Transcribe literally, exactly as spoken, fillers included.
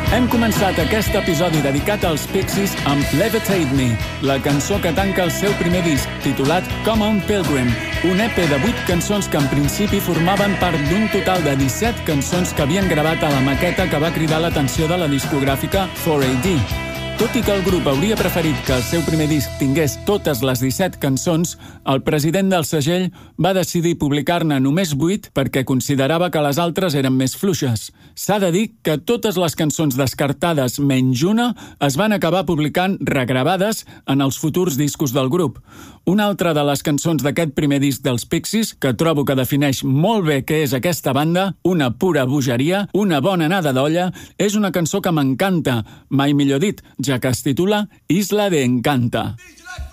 Hem començat aquest episodi dedicat als Pixies amb Levitate Me, la cançó que tanca el seu primer disc, titulat Come On Pilgrim, un E P de vuit cançons que en principi formaven part d'un total de disset cançons que havien gravat a la maqueta que va cridar l'atenció de la discogràfica four A D. Tot i que el grup hauria preferit que el seu primer disc tingués totes les disset cançons, el president del segell va decidir publicar-ne només vuit perquè considerava que les altres eren més fluixes. S'ha de dir que totes les cançons descartades menys una es van acabar publicant regravades en els futurs discos del grup. Una altra de les cançons d'aquest primer disc dels Pixies, que trobo que defineix molt bé què és aquesta banda, una pura bogeria, una bona anada d'olla, és una cançó que m'encanta, mai millor dit, ja que es titula Isla de Encanta.